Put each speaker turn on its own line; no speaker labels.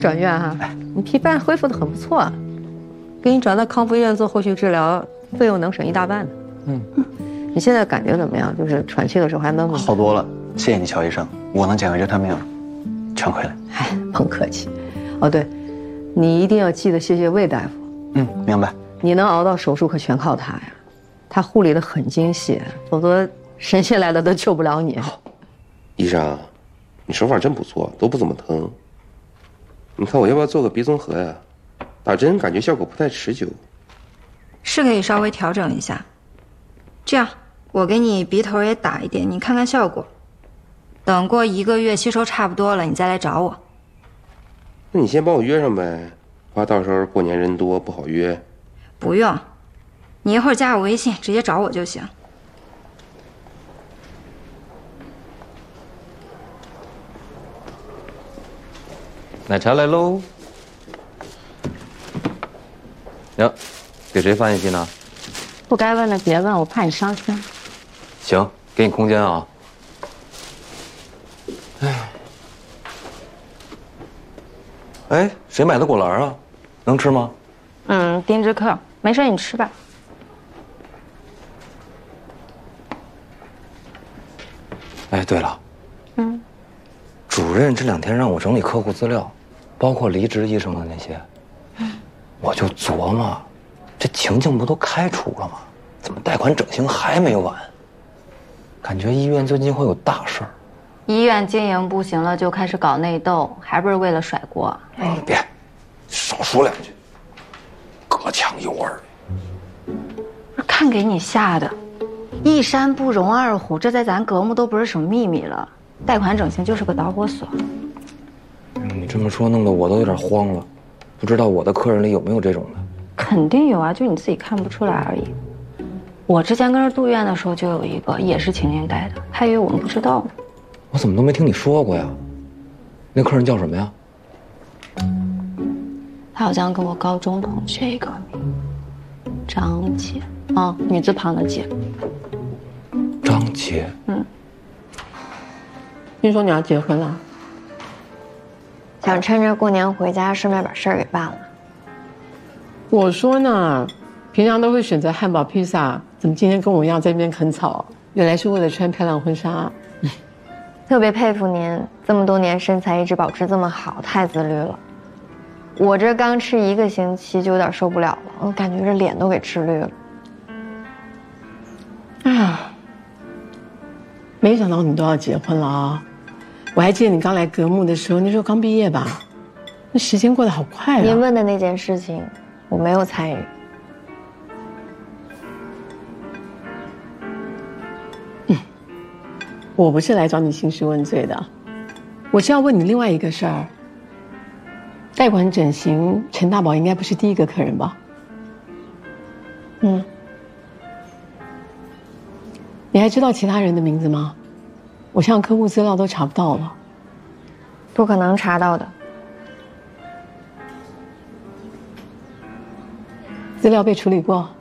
转院哈，你皮瓣恢复的很不错啊，给你转到康复医院做后续治疗，费用能省一大半呢。你现在感觉怎么样？就是喘气的时候还闷不闷？
好多了，谢谢你，乔医生，我能捡回这条命，全亏了。
哎，甭客气。哦，对，你一定要记得谢谢魏大夫。
明白。
你能熬到手术可全靠他呀，他护理的很精细，否则神仙来了都救不了你。
医生，你手法真不错，都不怎么疼。你看我要不要做个鼻综合呀？打针感觉效果不太持久。
是可以稍微调整一下。这样，我给你鼻头也打一点，你看看效果。等过1个月吸收差不多了，你再来找我。
那你先帮我约上呗，怕到时候过年人多不好约。
不用，你一会儿加我微信，直接找我就行。
奶茶来喽！呀，给谁发信息呢？
不该问的别问，我怕你伤心。
行，给你空间啊。哎，谁买的果篮啊？能吃吗？
丁之客，没事你吃吧。
哎，对了，主任这2天让我整理客户资料，包括离职医生的那些，我就琢磨，这晴晴不都开除了吗？怎么贷款整形还没完？感觉医院最近会有大事儿。
医院经营不行了，就开始搞内斗，还不是为了甩锅？
别，少说2句，隔墙有耳。
看给你吓的，一山不容二虎，这在咱格木都不是什么秘密了。贷款整形就是个导火索。
你这么说，弄得我都有点慌了，不知道我的客人里有没有这种的。
肯定有啊，就你自己看不出来而已。我之前跟着住院的时候就有一个，也是晴晴带的，还以为我们不知道呢。
我怎么都没听你说过呀？那客人叫什么呀？
他好像跟我高中同学一个名，张姐，女字旁的姐。
张杰。
听说你要结婚了，
想趁着过年回家，顺便把事儿给办了。
我说呢，平常都会选择汉堡、披萨，怎么今天跟我一样在那边啃草？原来是为了穿漂亮婚纱。
特别佩服您，这么多年身材一直保持这么好，太自律了。我这刚吃1个星期就有点受不了了，我感觉这脸都给吃绿了。
没想到你都要结婚了啊！我还记得你刚来格木的时候，那时候刚毕业吧？那时间过得好快啊！
您问的那件事情，我没有参与。
我不是来找你兴师问罪的，我是要问你另外一个事儿。贷款整形，陈大宝应该不是第一个客人吧？你还知道其他人的名字吗？我像客户资料都查不到了。
不可能查到的。
资料被处理过？